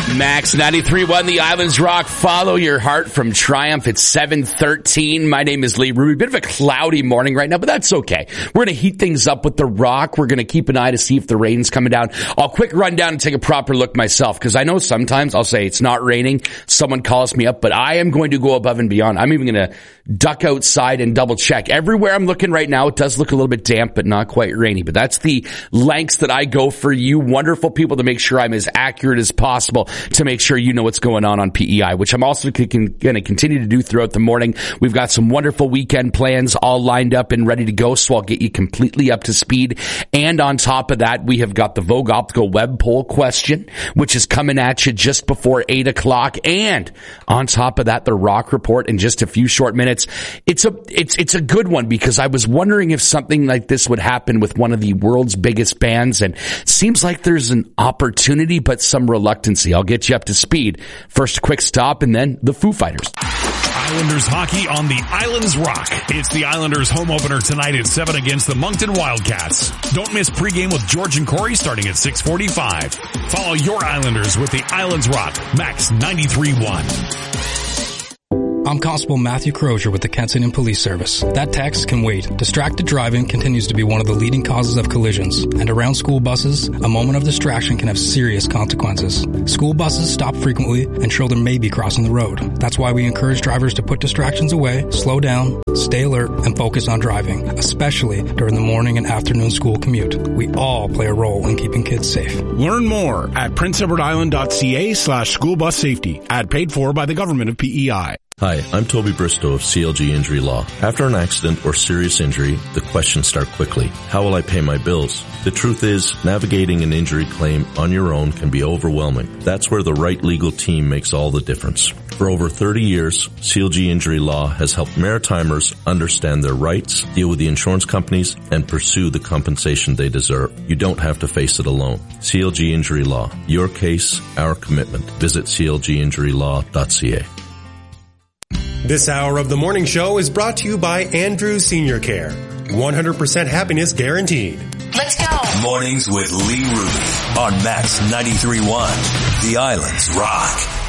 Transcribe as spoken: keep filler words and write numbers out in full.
Max ninety-three point one, the Islands Rock. Follow your heart from Triumph. It's seven thirteen. My name is Lee Ruby. Bit of a cloudy morning right now, but that's okay. We're going to heat things up with the Rock. We're going to keep an eye to see if the rain's coming down. I'll quick run down and take a proper look myself, because I know sometimes I'll say it's not raining. Someone calls me up, but I am going to go above and beyond. I'm even going to duck outside and double check. Everywhere I'm looking right now, it does look a little bit damp, but not quite rainy. But that's the lengths that I go for you wonderful people to make sure I'm as accurate as possible, to make sure you know what's going on on P E I, which I'm also going to continue to do throughout the morning. We've got some wonderful weekend plans all lined up and ready to go, so I'll get you completely up to speed. And on top of that, we have got the Vogue Optical Web Poll question, which is coming at you just before eight o'clock. And on top of that, the Rock Report in just a few short minutes. It's a, it's, it's a good one, because I was wondering if something like this would happen with one of the world's biggest bands, and it seems like there's an opportunity, but some reluctancy. I'll get you up to speed. First, a quick stop, and then the Foo Fighters. Islanders hockey on the Islands Rock. It's the Islanders home opener tonight at seven against the Moncton Wildcats. Don't miss pregame with George and Corey starting at six forty-five. Follow your Islanders with the Islands Rock. Max ninety-three point one. I'm Constable Matthew Crozier with the Kensington Police Service. That text can wait. Distracted driving continues to be one of the leading causes of collisions. And around school buses, a moment of distraction can have serious consequences. School buses stop frequently and children may be crossing the road. That's why we encourage drivers to put distractions away, slow down, stay alert, and focus on driving, especially during the morning and afternoon school commute. We all play a role in keeping kids safe. Learn more at prince edward island dot c a slash school bus safety. Ad paid for by the government of P E I. Hi, I'm Toby Bristow of C L G Injury Law. After an accident or serious injury, the questions start quickly. How will I pay my bills? The truth is, navigating an injury claim on your own can be overwhelming. That's where the right legal team makes all the difference. For over thirty years, C L G Injury Law has helped Maritimers understand their rights, deal with the insurance companies, and pursue the compensation they deserve. You don't have to face it alone. C L G Injury Law. Your case, our commitment. Visit c l g injury law dot c a. This hour of the morning show is brought to you by Andrew Senior Care. one hundred percent happiness guaranteed. Let's go. Mornings with Lee Ruby on Max ninety-three point one. The Islands Rock.